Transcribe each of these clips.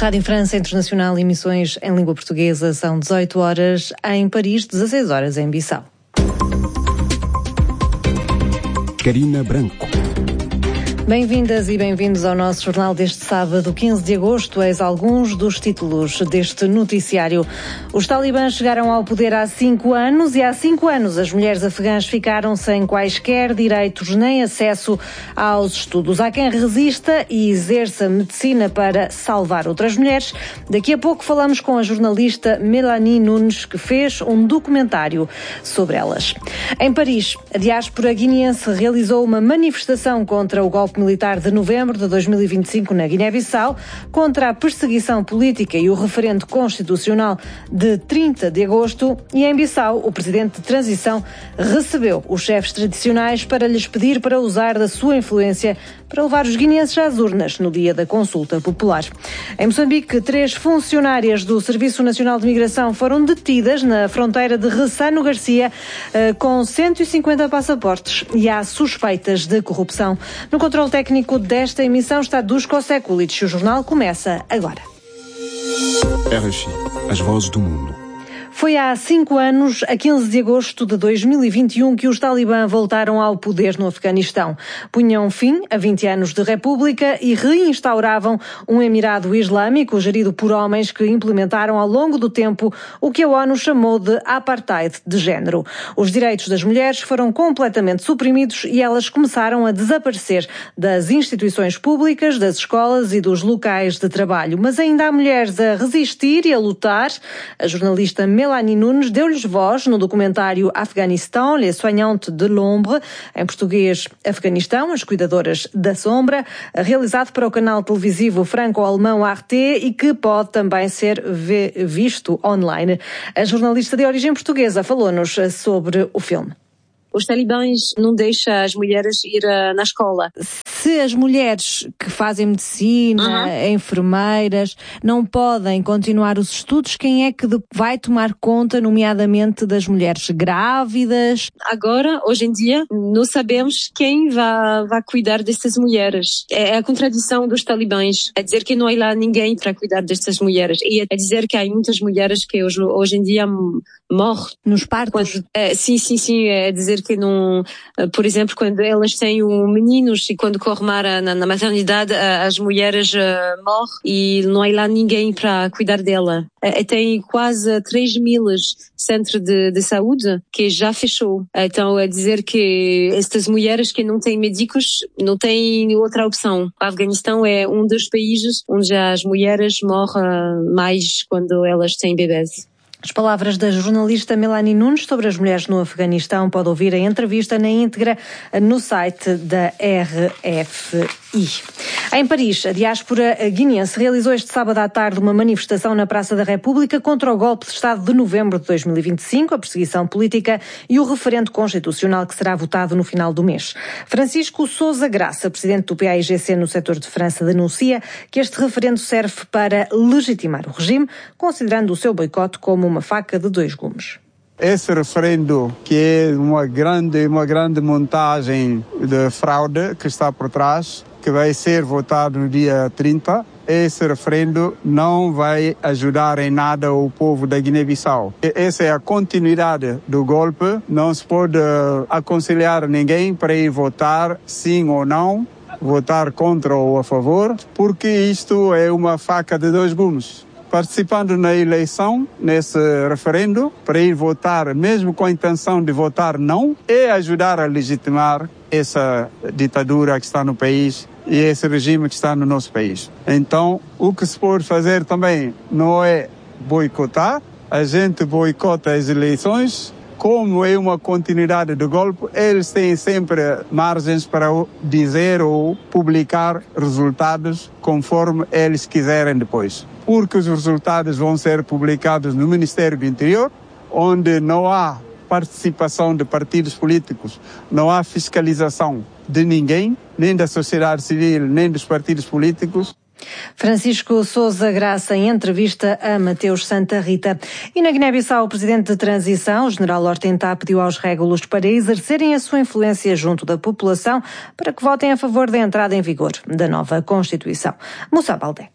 Rádio França Internacional, emissões em língua portuguesa, são 18 horas em Paris, 16 horas em Bissau. Carina Branco. Bem-vindas e bem-vindos ao nosso jornal deste sábado, 15 de agosto. Eis alguns dos títulos deste noticiário. Os talibãs chegaram ao poder há 5 anos e há 5 anos as mulheres afegãs ficaram sem quaisquer direitos nem acesso aos estudos. Há quem resista e exerça medicina para salvar outras mulheres. Daqui a pouco falamos com a jornalista Mélanie Nunes, que fez um documentário sobre elas. Em Paris, a diáspora guineense realizou uma manifestação contra o golpe militar de novembro de 2025 na Guiné-Bissau, contra a perseguição política e o referendo constitucional de 30 de agosto, e em Bissau o presidente de transição recebeu os chefes tradicionais para lhes pedir para usar da sua influência para levar os guineenses às urnas no dia da consulta popular. Em Moçambique, 3 funcionárias do Serviço Nacional de Migração foram detidas na fronteira de Ressano Garcia com 150 passaportes e há suspeitas de corrupção. No controle técnico desta emissão está Dusko Sekulic. O jornal começa agora. RFI, as vozes do mundo. Foi há 5 anos, a 15 de agosto de 2021, que os talibã voltaram ao poder no Afeganistão. Punham fim a 20 anos de república e reinstauravam um Emirado Islâmico gerido por homens que implementaram ao longo do tempo o que a ONU chamou de apartheid de género. Os direitos das mulheres foram completamente suprimidos e elas começaram a desaparecer das instituições públicas, das escolas e dos locais de trabalho. Mas ainda há mulheres a resistir e a lutar. A jornalista Mélanie Nunes deu-lhes voz no documentário Afghanistan, Les Soignantes de l'Ombre, em português Afeganistão, as cuidadoras da sombra, realizado para o canal televisivo franco-alemão Arte e que pode também ser visto online. A jornalista de origem portuguesa falou-nos sobre o filme. Os talibãs não deixam as mulheres ir na escola. Se as mulheres que fazem medicina, enfermeiras, não podem continuar os estudos, quem é que vai tomar conta, nomeadamente, das mulheres grávidas? Agora, hoje em dia, não sabemos quem vai cuidar dessas mulheres. É a contradição dos talibãs. É dizer que não há lá ninguém para cuidar destas mulheres. E é dizer que há muitas mulheres que hoje em dia morrem. Nos partos? Sim. É dizer que não, por exemplo, quando elas têm meninos e quando corre na maternidade, as mulheres morrem e não há lá ninguém para cuidar dela. Tem quase 3.000 centros de saúde que já fechou. Então, é dizer que estas mulheres que não têm médicos não têm outra opção. O Afeganistão é um dos países onde as mulheres morrem mais quando elas têm bebês. As palavras da jornalista Mélanie Nunes sobre as mulheres no Afeganistão. Pode ouvir a entrevista na íntegra no site da RFI. Em Paris, a diáspora guineense realizou este sábado à tarde uma manifestação na Praça da República contra o golpe de Estado de novembro de 2025, a perseguição política e o referendo constitucional que será votado no final do mês. Francisco Sousa Graça, presidente do PAIGC no setor de França, denuncia que este referendo serve para legitimar o regime, considerando o seu boicote como uma faca de 2 gumes. Esse referendo, que é uma grande montagem de fraude que está por trás, que vai ser votado no dia 30, esse referendo não vai ajudar em nada o povo da Guiné-Bissau. Essa é a continuidade do golpe. Não se pode aconselhar ninguém para ir votar sim ou não, votar contra ou a favor, porque isto é uma faca de 2 gumes. Participando na eleição, nesse referendo, para ir votar, mesmo com a intenção de votar não, é ajudar a legitimar essa ditadura que está no país e esse regime que está no nosso país. Então, o que se pode fazer também não é boicotar, a gente boicota as eleições. Como é uma continuidade do golpe, eles têm sempre margens para dizer ou publicar resultados conforme eles quiserem depois. Porque os resultados vão ser publicados no Ministério do Interior, onde não há participação de partidos políticos, não há fiscalização de ninguém, nem da sociedade civil, nem dos partidos políticos. Francisco Sousa Graça, em entrevista a Mateus Santa Rita. E na Guiné-Bissau, o presidente de transição, o general Hortentá, pediu aos régulos para exercerem a sua influência junto da população para que votem a favor da entrada em vigor da nova Constituição. Moussa Baldé.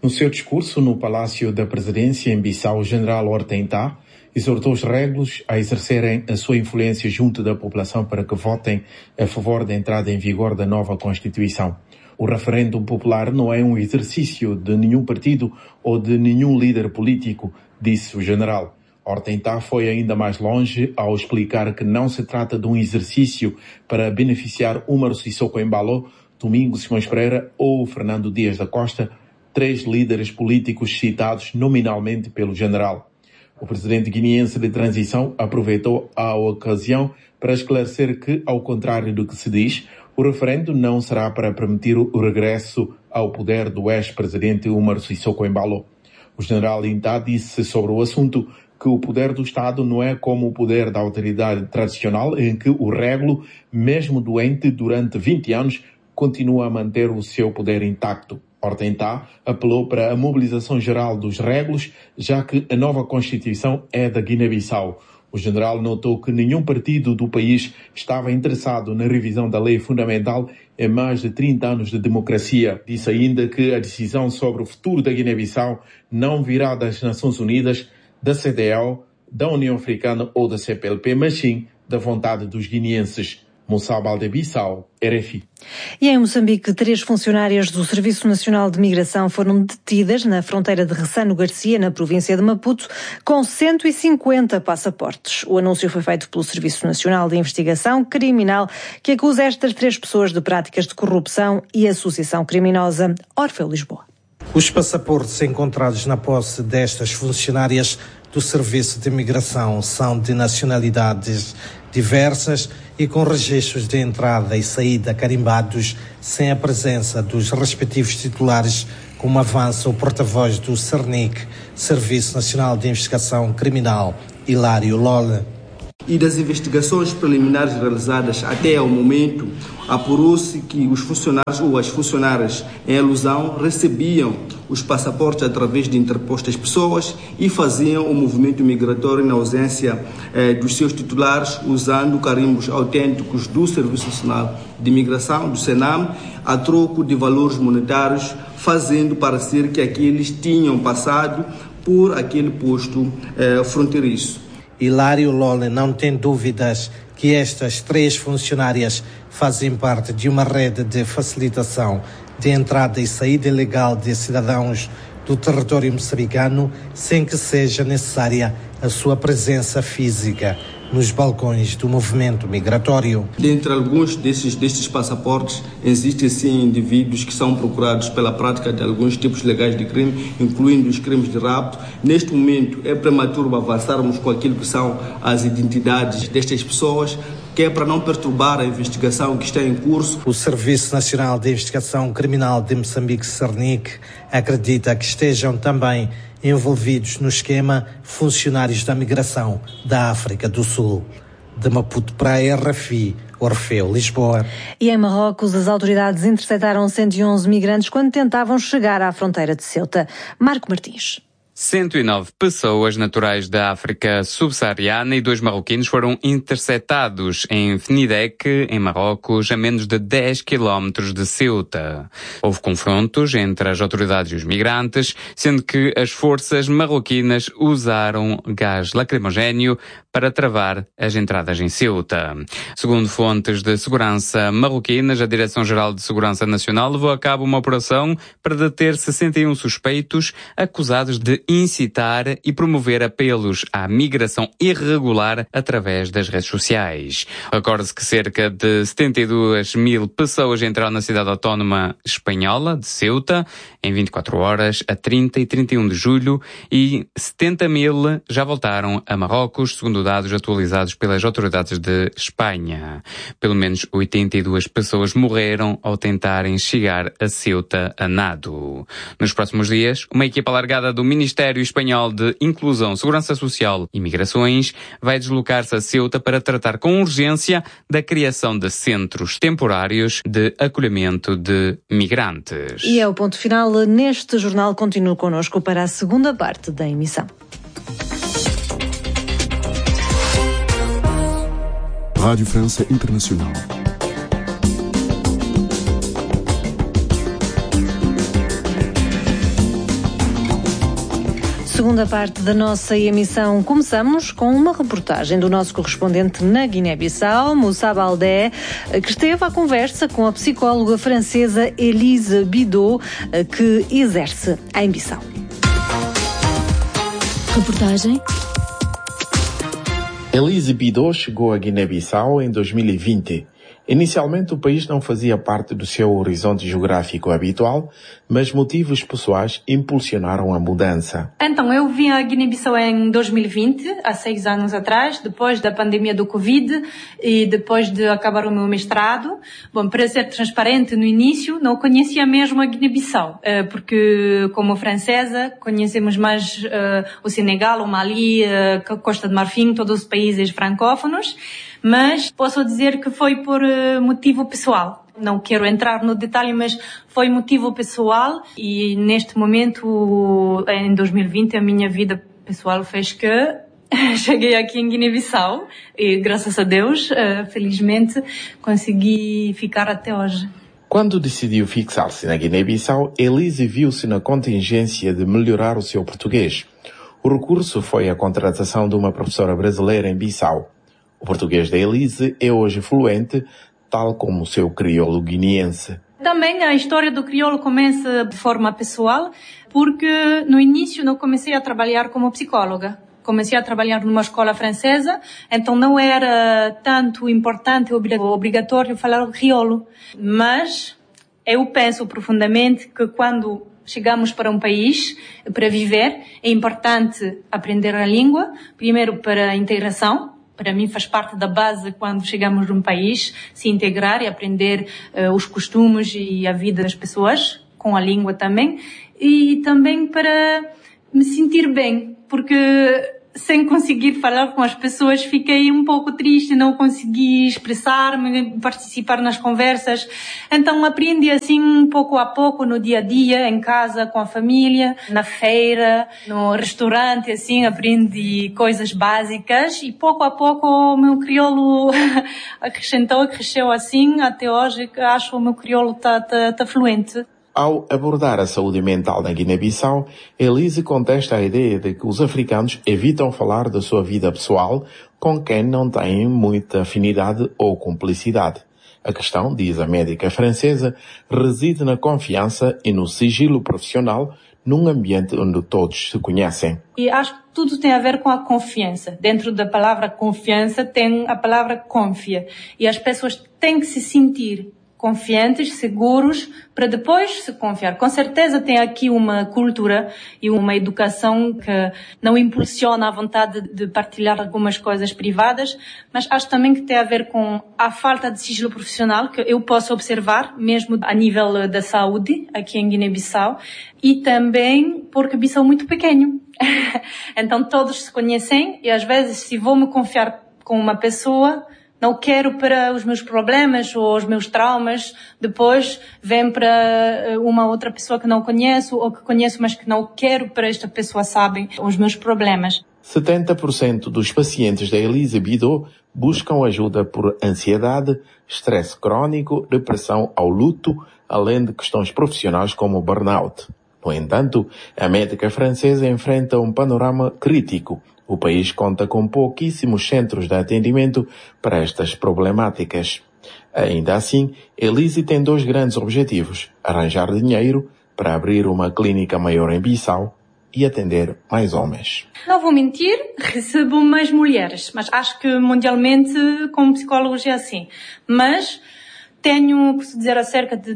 No seu discurso no Palácio da Presidência em Bissau, o general Horta exortou os régulos a exercerem a sua influência junto da população para que votem a favor da entrada em vigor da nova Constituição. O referêndum popular não é um exercício de nenhum partido ou de nenhum líder político, disse o general. Horta foi ainda mais longe ao explicar que não se trata de um exercício para beneficiar Umaro Sissoko Embalo, Domingos Simões Pereira ou Fernando Dias da Costa, 3 líderes políticos citados nominalmente pelo general. O presidente guineense de transição aproveitou a ocasião para esclarecer que, ao contrário do que se diz, o referendo não será para permitir o regresso ao poder do ex-presidente Umaro Sissoko Embalo. O general Intá disse sobre o assunto que o poder do Estado não é como o poder da autoridade tradicional, em que o régulo, mesmo doente durante 20 anos, continua a manter o seu poder intacto. Horta apelou para a mobilização geral dos régulos, já que a nova Constituição é da Guiné-Bissau. O general notou que nenhum partido do país estava interessado na revisão da lei fundamental em mais de 30 anos de democracia. Disse ainda que a decisão sobre o futuro da Guiné-Bissau não virá das Nações Unidas, da CEDEAO, da União Africana ou da CPLP, mas sim da vontade dos guineenses. Moussa Baldé-Bissau, RFI. E em Moçambique, 3 funcionárias do Serviço Nacional de Migração foram detidas na fronteira de Ressano Garcia, na província de Maputo, com 150 passaportes. O anúncio foi feito pelo Serviço Nacional de Investigação Criminal, que acusa estas 3 pessoas de práticas de corrupção e associação criminosa. Orfeu Lisboa. Os passaportes encontrados na posse destas funcionárias do Serviço de Migração são de nacionalidades diversas e com registros de entrada e saída carimbados sem a presença dos respectivos titulares, como avança o porta-voz do CERNIC, Serviço Nacional de Investigação Criminal, Hilário Lolle. E das investigações preliminares realizadas até ao momento, apurou-se que os funcionários ou as funcionárias em alusão recebiam os passaportes através de interpostas pessoas e faziam o movimento migratório na ausência dos seus titulares, usando carimbos autênticos do Serviço Nacional de Imigração, do SENAM, a troco de valores monetários, fazendo parecer que aqueles tinham passado por aquele posto fronteiriço. Hilário Lolle não tem dúvidas que estas 3 funcionárias fazem parte de uma rede de facilitação de entrada e saída ilegal de cidadãos do território moçambicano, sem que seja necessária a sua presença física nos balcões do movimento migratório. Dentre alguns destes passaportes, existem sim indivíduos que são procurados pela prática de alguns tipos legais de crime, incluindo os crimes de rapto. Neste momento é prematuro avançarmos com aquilo que são as identidades destas pessoas, que é para não perturbar a investigação que está em curso. O Serviço Nacional de Investigação Criminal de Moçambique, CERNIC, acredita que estejam também envolvidos no esquema funcionários da migração da África do Sul. De Maputo para a RFI, Orfeu Lisboa. E em Marrocos, as autoridades interceptaram 111 migrantes quando tentavam chegar à fronteira de Ceuta. Marco Martins. 109 pessoas naturais da África subsaariana e 2 marroquinos foram interceptados em Fnidec, em Marrocos, a menos de 10 quilómetros de Ceuta. Houve confrontos entre as autoridades e os migrantes, sendo que as forças marroquinas usaram gás lacrimogéneo para travar as entradas em Ceuta. Segundo fontes de segurança marroquinas, a Direção-Geral de Segurança Nacional levou a cabo uma operação para deter 61 suspeitos acusados de incitar e promover apelos à migração irregular através das redes sociais. Recorde-se que cerca de 72 mil pessoas entraram na cidade autónoma espanhola de Ceuta em 24 horas, a 30 e 31 de julho, e 70 mil já voltaram a Marrocos, segundo dados atualizados pelas autoridades de Espanha. Pelo menos 82 pessoas morreram ao tentarem chegar a Ceuta a nado. Nos próximos dias, uma equipa alargada do Ministério Espanhol de Inclusão, Segurança Social e Migrações vai deslocar-se a Ceuta para tratar com urgência da criação de centros temporários de acolhimento de migrantes. E é o ponto final neste jornal. Continue connosco para a segunda parte da emissão. Radio France Internationale. segunda parte da nossa emissão começamos com uma reportagem do nosso correspondente na Guiné-Bissau, Moussa Baldé, que esteve à conversa com a psicóloga francesa Elise Bidot, que exerce em Bissau. Reportagem. Elise Bidot chegou a Guiné-Bissau em 2020. Inicialmente o país não fazia parte do seu horizonte geográfico habitual, mas motivos pessoais impulsionaram a mudança. Então, eu vim a Guiné-Bissau em 2020, há 6 anos atrás, depois da pandemia do Covid e depois de acabar o meu mestrado. Bom, para ser transparente, no início não conhecia mesmo a Guiné-Bissau, porque como francesa conhecemos mais o Senegal, o Mali, a Costa de Marfim, todos os países francófonos, mas posso dizer que foi por motivo pessoal. Não quero entrar no detalhe, mas foi motivo pessoal e neste momento, em 2020, a minha vida pessoal fez que cheguei aqui em Guiné-Bissau e, graças a Deus, felizmente, consegui ficar até hoje. Quando decidiu fixar-se na Guiné-Bissau, Elise viu-se na contingência de melhorar o seu português. O recurso foi a contratação de uma professora brasileira em Bissau. O português da Elise é hoje fluente, tal como o seu crioulo guineense. Também a história do crioulo começa de forma pessoal, porque no início não comecei a trabalhar como psicóloga. Comecei a trabalhar numa escola francesa, então não era tanto importante ou obrigatório falar o crioulo. Mas eu penso profundamente que quando chegamos para um país, para viver, é importante aprender a língua, primeiro para a integração. Para mim faz parte da base quando chegamos num país, se integrar e aprender os costumes e a vida das pessoas, com a língua também. E também para me sentir bem, porque sem conseguir falar com as pessoas fiquei um pouco triste, não consegui expressar-me, participar nas conversas. Então aprendi assim pouco a pouco no dia a dia, em casa, com a família, na feira, no restaurante, assim, aprendi coisas básicas e pouco a pouco o meu crioulo cresceu assim, até hoje acho que o meu crioulo tá fluente. Ao abordar a saúde mental na Guiné-Bissau, Elise contesta a ideia de que os africanos evitam falar da sua vida pessoal com quem não têm muita afinidade ou cumplicidade. A questão, diz a médica francesa, reside na confiança e no sigilo profissional num ambiente onde todos se conhecem. E acho que tudo tem a ver com a confiança. Dentro da palavra confiança tem a palavra confia. E as pessoas têm que se sentir confiantes, seguros, para depois se confiar. Com certeza tem aqui uma cultura e uma educação que não impulsiona a vontade de partilhar algumas coisas privadas, mas acho também que tem a ver com a falta de sigilo profissional que eu posso observar, mesmo a nível da saúde, aqui em Guiné-Bissau, e também porque Bissau é muito pequeno. Então todos se conhecem e às vezes se vou me confiar com uma pessoa, não quero para os meus problemas ou os meus traumas, depois vem para uma outra pessoa que não conheço ou que conheço, mas que não quero para esta pessoa saber os meus problemas. 70% dos pacientes da Elise Bidot buscam ajuda por ansiedade, estresse crónico, depressão ao luto, além de questões profissionais como burnout. No entanto, a médica francesa enfrenta um panorama crítico. O país conta com pouquíssimos centros de atendimento para estas problemáticas. Ainda assim, Elise tem 2 grandes objetivos: arranjar dinheiro para abrir uma clínica maior em Bissau e atender mais homens. Não vou mentir, recebo mais mulheres, mas acho que mundialmente como psicólogos é assim. Mas tenho, posso dizer, cerca de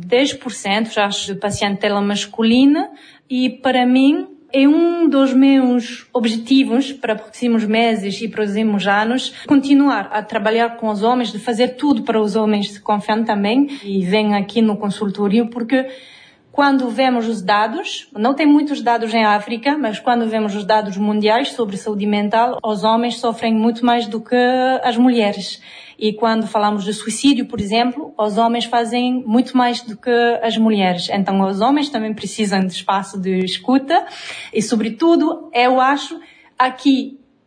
10% já de pacientela masculina e para mim é um dos meus objetivos para próximos meses e próximos anos continuar a trabalhar com os homens, de fazer tudo para os homens se confiam também e vêm aqui no consultório porque quando vemos os dados, não tem muitos dados em África, mas quando vemos os dados mundiais sobre saúde mental, os homens sofrem muito mais do que as mulheres. E quando falamos de suicídio, por exemplo, os homens fazem muito mais do que as mulheres. Então, os homens também precisam de espaço de escuta e, sobretudo, eu acho, aqui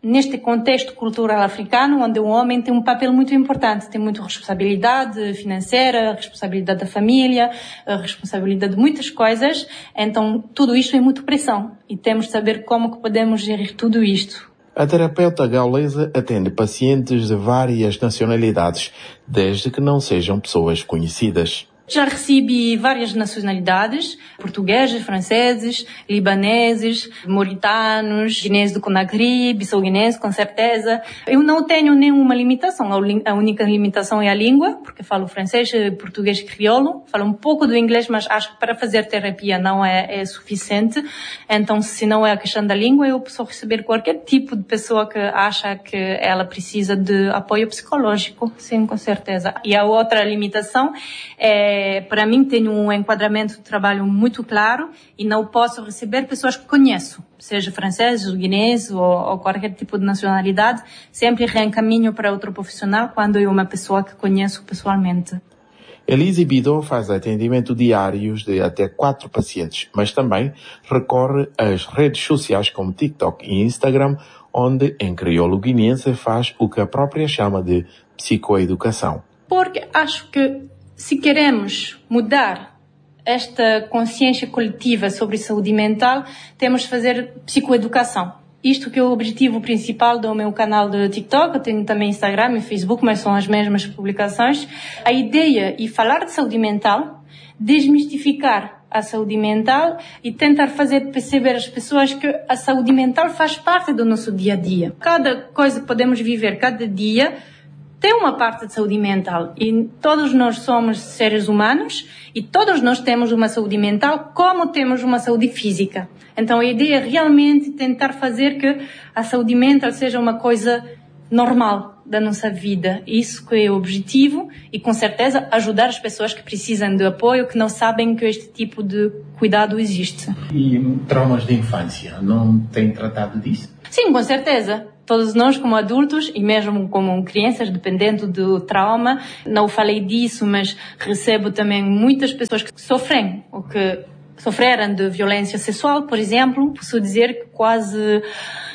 neste contexto cultural africano, onde o homem tem um papel muito importante, tem muita responsabilidade financeira, responsabilidade da família, a responsabilidade de muitas coisas, então tudo isto é muito pressão e temos de saber como que podemos gerir tudo isto. A terapeuta gaulesa atende pacientes de várias nacionalidades, desde que não sejam pessoas conhecidas. Já recebi várias nacionalidades, portugueses, franceses, libaneses, mauritanos, guineenses do Conakry, bissau-guinenses, com certeza. Eu não tenho nenhuma limitação, a única limitação é a língua, porque falo francês, português e crioulo, falo um pouco do inglês, mas acho que para fazer terapia não é suficiente. Então, se não é a questão da língua, eu posso receber qualquer tipo de pessoa que acha que ela precisa de apoio psicológico, sim, com certeza. E a outra limitação é, para mim, tenho um enquadramento de trabalho muito claro e não posso receber pessoas que conheço, seja franceses, guineenses ou qualquer tipo de nacionalidade. Sempre reencaminho para outro profissional quando é uma pessoa que conheço pessoalmente. Elise Bidot faz atendimento diários de até 4 pacientes, mas também recorre às redes sociais como TikTok e Instagram, onde, em crioulo guineense, faz o que a própria chama de psicoeducação. Porque acho que se queremos mudar esta consciência coletiva sobre saúde mental, temos de fazer psicoeducação. Isto que é o objetivo principal do meu canal de TikTok, eu tenho também Instagram e Facebook, mas são as mesmas publicações. A ideia é falar de saúde mental, desmistificar a saúde mental e tentar fazer perceber às pessoas que a saúde mental faz parte do nosso dia a dia. Cada coisa que podemos viver cada dia tem uma parte de saúde mental e todos nós somos seres humanos e todos nós temos uma saúde mental como temos uma saúde física. Então a ideia é realmente tentar fazer que a saúde mental seja uma coisa normal da nossa vida. Isso que é o objetivo e com certeza ajudar as pessoas que precisam de apoio, que não sabem que este tipo de cuidado existe. E traumas de infância, não tem tratado disso? Sim, com certeza. Todos nós, como adultos e mesmo como crianças, dependendo do trauma, não falei disso, mas recebo também muitas pessoas que sofrem ou que sofreram de violência sexual, por exemplo. Posso dizer que quase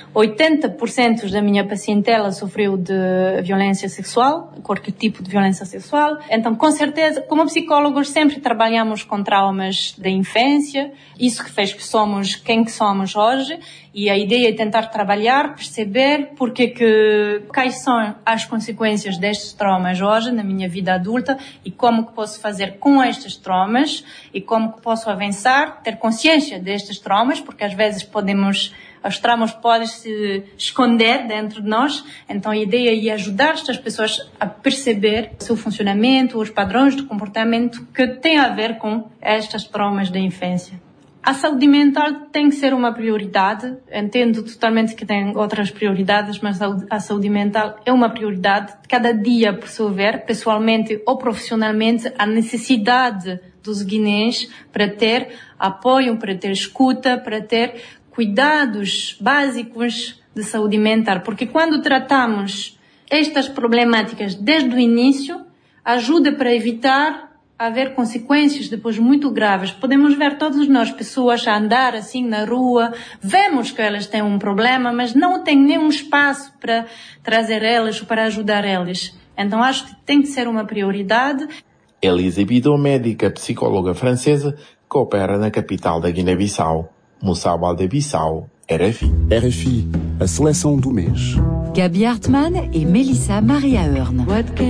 80% da minha pacientela sofreu de violência sexual, qualquer tipo de violência sexual. Então, com certeza, como psicólogos, sempre trabalhamos com traumas da infância, isso que fez que somos quem que somos hoje, e a ideia é tentar trabalhar, perceber quais são as consequências destes traumas hoje na minha vida adulta e como que posso fazer com estes traumas e como que posso avançar, ter consciência destes traumas, porque às vezes os traumas podem se esconder dentro de nós, então a ideia é ajudar estas pessoas a perceber o seu funcionamento, os padrões de comportamento que têm a ver com estes traumas da infância. A saúde mental tem que ser uma prioridade, entendo totalmente que tem outras prioridades, mas a saúde mental é uma prioridade. Cada dia perceber, pessoalmente ou profissionalmente, a necessidade dos guineenses para ter apoio, para ter escuta, para ter cuidados básicos de saúde mental, porque quando tratamos estas problemáticas desde o início, ajuda para evitar haver consequências depois muito graves. Podemos ver todos nós, pessoas a andar assim na rua, vemos que elas têm um problema, mas não tem nenhum espaço para trazer elas ou para ajudar elas. Então acho que tem que ser uma prioridade. Elise Bidot, médica psicóloga francesa, que opera na capital da Guiné-Bissau. Moussa Baldé-Bissau, RFI. RFI, a seleção do mês. Gabi Hartmann et Melissa Maria Hearn.